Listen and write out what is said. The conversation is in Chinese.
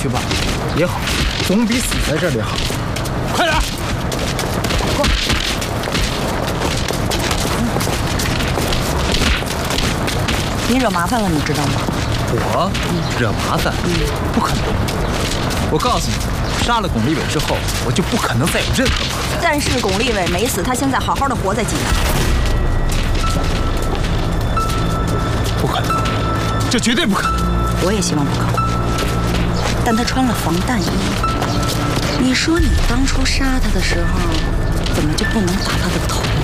去吧，也好，总比死在这里好。快点，快！ 你惹麻烦了，你知道吗？ 我惹麻烦？不可能！我告诉你，杀了巩立伟之后，我就不可能再有任何麻烦。 但是巩立伟没死，他现在好好的活在济南。 不可能，这绝对不可能！ 我也希望不可能。但他穿了防弹衣，你说你当初杀他的时候，怎么就不能打他的头？